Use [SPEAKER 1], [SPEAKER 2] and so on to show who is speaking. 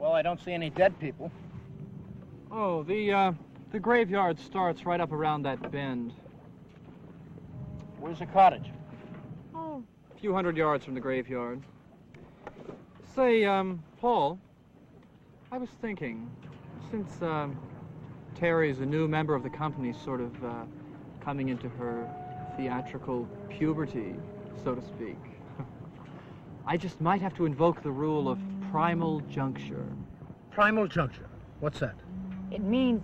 [SPEAKER 1] Well, I don't see any dead people.
[SPEAKER 2] Oh, the graveyard starts right up around that bend.
[SPEAKER 1] Where's the cottage?
[SPEAKER 2] Oh, a few hundred yards from the graveyard. Say, Paul, I was thinking, since, Terry's a new member of the company, sort of, coming into her theatrical puberty, so to speak, I just might have to invoke the rule of primal juncture.
[SPEAKER 1] Primal juncture. What's that?
[SPEAKER 3] It means